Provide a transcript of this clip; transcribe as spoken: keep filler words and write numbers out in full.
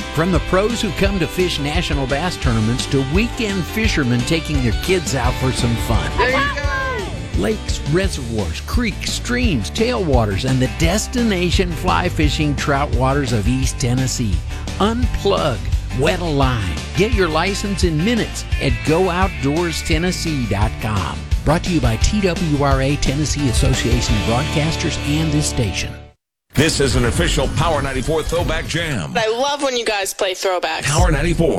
From the pros who come to fish national bass tournaments to weekend fishermen taking their kids out for some fun. There you go. Lakes, reservoirs, creeks, streams, tailwaters, and the destination fly fishing trout waters of East Tennessee. Unplug, wet a line. Get your license in minutes at go outdoors tennessee dot com. Brought to you by T W R A, Tennessee Association of Broadcasters, and this station. This is an official Power ninety-four Throwback Jam. I love when you guys play throwbacks. Power ninety-four.